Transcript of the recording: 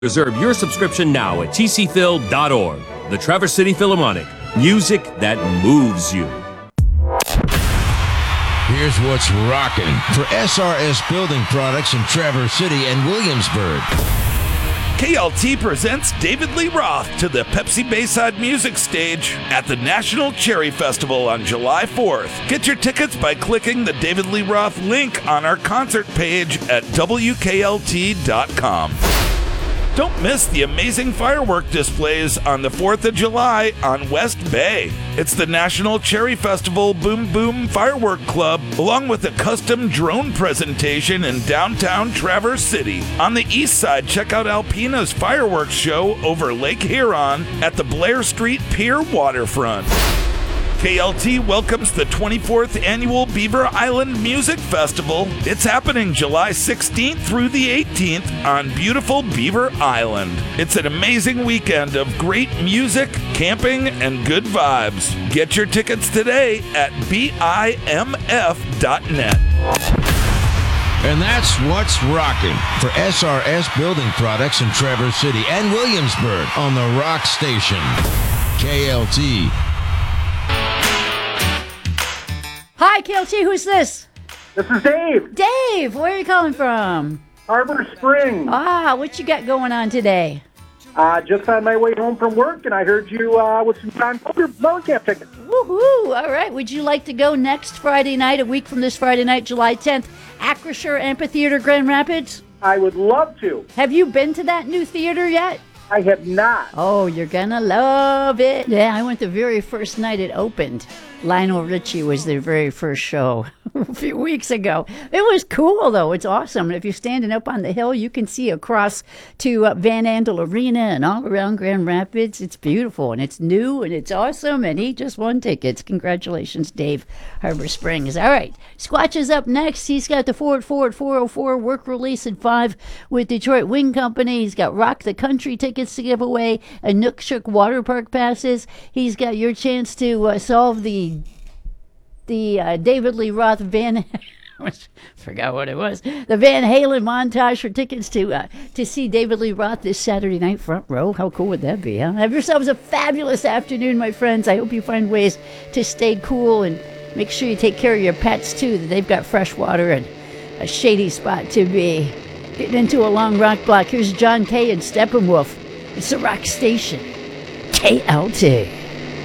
Reserve your subscription now at tcphil.org. The Traverse City Philharmonic. Music that moves you. Here's what's rocking for SRS Building Products in Traverse City and Williamsburg. KLT presents David Lee Roth to the Pepsi Bayside Music Stage at the National Cherry Festival on July 4th. Get your tickets by clicking the David Lee Roth link on our concert page at WKLT.com. Don't miss the amazing firework displays on the 4th of July on West Bay. It's the National Cherry Festival Boom Boom Firework Club, along with a custom drone presentation in downtown Traverse City. On the east side, check out Alpina's fireworks show over Lake Huron at the Blair Street Pier waterfront. KLT welcomes the 24th Annual Beaver Island Music Festival. It's happening July 16th through the 18th on beautiful Beaver Island. It's an amazing weekend of great music, camping, and good vibes. Get your tickets today at BIMF.net. And that's what's rocking for SRS Building Products in Traverse City and Williamsburg on the Rock Station. KLT. Hi, KLT, who's this? This is Dave. Dave, where are you calling from? Harbor Springs. What you got going on today? Just on my way home from work, and I heard you with some John Cougar Mellencamp tickets. Woohoo! All right, would you like to go next Friday night, a week from this Friday night, July 10th, Acrisure Amphitheater, Grand Rapids? I would love to. Have you been to that new theater yet? I have not. Oh, you're gonna love it. Yeah, I went the very first night it opened. Lionel Richie was their very first show a few weeks ago. It was cool, though. It's awesome. If you're standing up on the hill, you can see across to Van Andel Arena and all around Grand Rapids. It's beautiful, and it's new, and it's awesome, and he just won tickets. Congratulations, Dave, Harbor Springs. All right, Squatch is up next. He's got the Ford 404 work release at 5 with Detroit Wing Company. He's got Rock the Country tickets to give away, a Nook Shook Water Park passes. He's got your chance to solve the David Lee Roth forgot what it was. The Van Halen montage for tickets to see David Lee Roth this Saturday night, front row. How cool would that be, huh? Have yourselves a fabulous afternoon, my friends. I hope you find ways to stay cool and make sure you take care of your pets, too, that they've got fresh water and a shady spot to be. Getting into a long rock block. Here's John Kay and Steppenwolf. It's the Rock Station. KLT.